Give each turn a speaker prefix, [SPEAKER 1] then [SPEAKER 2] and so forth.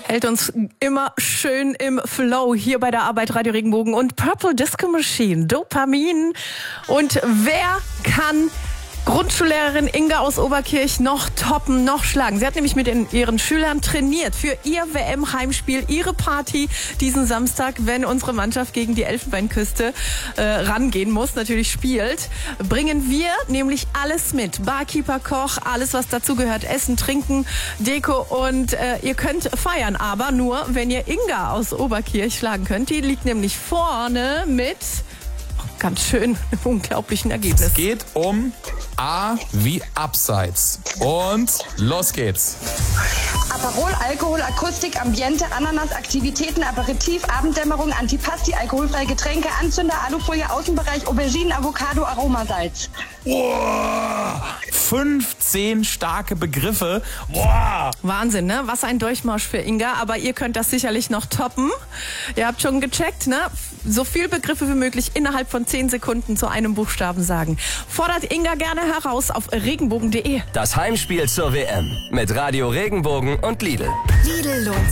[SPEAKER 1] Hält uns immer schön im Flow hier bei der Arbeit Radio Regenbogen und Purple Disco Machine, Dopamin. Und wer kann Grundschullehrerin Inga aus Oberkirch noch toppen, noch schlagen? Sie hat nämlich mit ihren Schülern trainiert für ihr WM-Heimspiel, ihre Party diesen Samstag, wenn unsere Mannschaft gegen die Elfenbeinküste rangehen muss, natürlich spielt. Bringen wir nämlich alles mit. Barkeeper, Koch, alles was dazu gehört, Essen, Trinken, Deko und ihr könnt feiern, aber nur, wenn ihr Inga aus Oberkirch schlagen könnt. Die liegt nämlich vorne mit ganz schön unglaublichen Ergebnis.
[SPEAKER 2] Es geht um A wie Abseits. Und los geht's.
[SPEAKER 3] Aperol, Alkohol, Akustik, Ambiente, Ananas, Aktivitäten, Aperitif, Abenddämmerung, Antipasti, alkoholfreie Getränke, Anzünder, Alufolie, Außenbereich, Auberginen, Avocado, Aromasalz.
[SPEAKER 2] Boah, 15 starke Begriffe. Boah.
[SPEAKER 1] Wahnsinn, ne? Was ein Durchmarsch für Inga. Aber ihr könnt das sicherlich noch toppen. Ihr habt schon gecheckt, ne? So viel Begriffe wie möglich innerhalb von 10 Sekunden zu einem Buchstaben sagen. Fordert Inga gerne heraus auf regenbogen.de.
[SPEAKER 4] Das Heimspiel zur WM mit Radio Regenbogen und Lidl.
[SPEAKER 1] Lidl lohnt